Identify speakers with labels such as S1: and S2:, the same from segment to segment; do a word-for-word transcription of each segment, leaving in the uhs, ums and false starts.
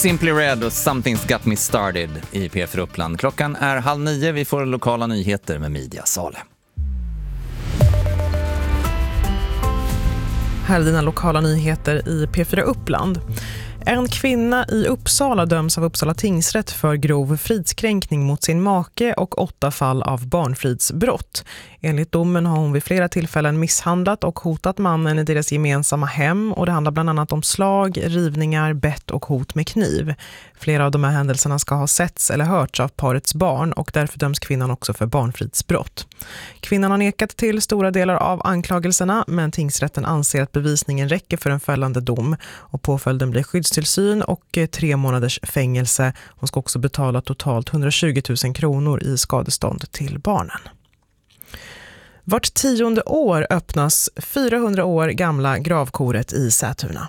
S1: Simply Red och Something's Got Me Started i P fyra Uppland. Klockan är halv nio, vi får lokala nyheter med Media Sale.
S2: Här är dina lokala nyheter i P fyra Uppland. En kvinna i Uppsala döms av Uppsala tingsrätt för grov fridskränkning mot sin make och åtta fall av barnfridsbrott. Enligt domen har hon vid flera tillfällen misshandlat och hotat mannen i deras gemensamma hem, och det handlar bland annat om slag, rivningar, bett och hot med kniv. Flera av de här händelserna ska ha setts eller hörts av parets barn, och därför döms kvinnan också för barnfridsbrott. Kvinnan har nekat till stora delar av anklagelserna, men tingsrätten anser att bevisningen räcker för en fällande dom, och påföljden blir skyddstillsyn och tre månaders fängelse. Hon ska också betala totalt hundratjugo tusen kronor i skadestånd till barnen. Vart tionde år öppnas fyrahundra år gamla gravkoret i Sätuna.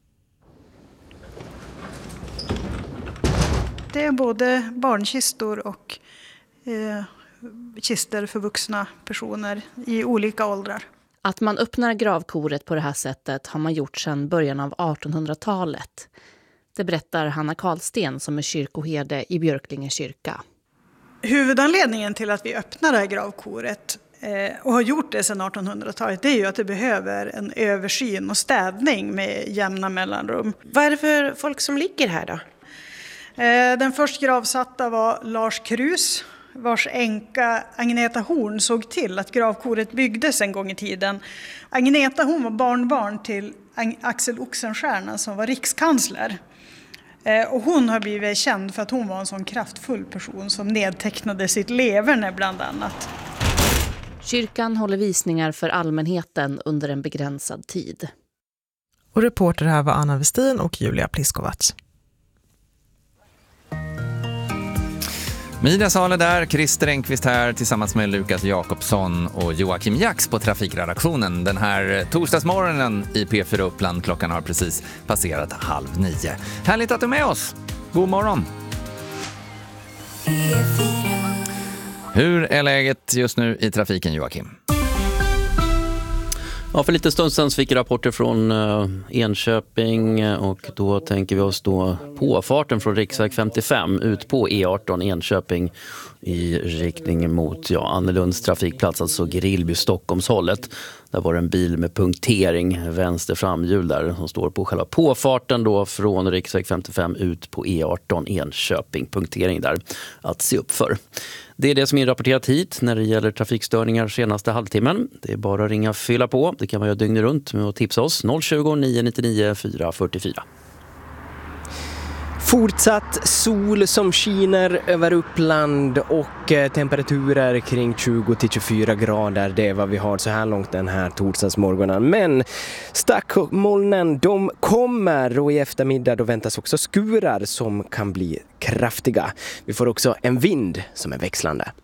S3: Det är både barnkistor och eh, kister för vuxna personer i olika åldrar.
S4: Att man öppnar gravkoret på det här sättet har man gjort sedan början av artonhundratalet. Det berättar Hanna Karlsten som är kyrkoherde i Björklinge kyrka.
S3: Huvudanledningen till att vi öppnar det här gravkoret eh, och har gjort det sedan artonhundratalet, det är ju att det behöver en översyn och städning med jämna mellanrum.
S5: Vad är det för folk som ligger här då?
S3: Eh, den först gravsatta var Lars Krus, vars änka Agneta Horn såg till att gravkoret byggdes en gång i tiden. Agneta hon var barnbarn till Axel Oxenstierna som var rikskansler. Och hon har blivit känd för att hon var en sån kraftfull person som nedtecknade sitt leverne bland annat.
S4: Kyrkan håller visningar för allmänheten under en begränsad tid.
S2: Och reporter här var Anna Westin och Julia Pliskovac.
S1: Media Sale där, Christer Engqvist här tillsammans med Lukas Jakobsson och Joakim Jax på trafikredaktionen. Den här torsdagsmorgonen i P fyra Uppland, klockan har precis passerat halv nio. Härligt att du är med oss. God morgon. Hur är läget just nu i trafiken, Joakim?
S6: Ja, för lite stund sedan fick vi rapporter från uh, Enköping, och då tänker vi oss då påfarten från riksväg femtiofem ut på E arton Enköping i riktning mot ja, Annelunds trafikplats, alltså Grillby, Stockholmshållet. Där var det en bil med punktering, vänster framhjul där, som står på själva påfarten då från riksväg femtiofem ut på E arton Enköping. Punktering där att se upp för. Det är det som är rapporterat hit när det gäller trafikstörningar senaste halvtimmen. Det är bara att ringa fylla på. Det kan man göra dygnet runt med att tipsa oss noll tjugo, nio nittionio, fyra fyrtiofyra.
S7: Fortsatt sol som skiner över Uppland och temperaturer kring tjugo till tjugofyra grader. Det är vad vi har så här långt den här torsdagsmorgonen. Men stackmolnen, de kommer, och i eftermiddag då väntas också skurar som kan bli kraftiga. Vi får också en vind som är växlande.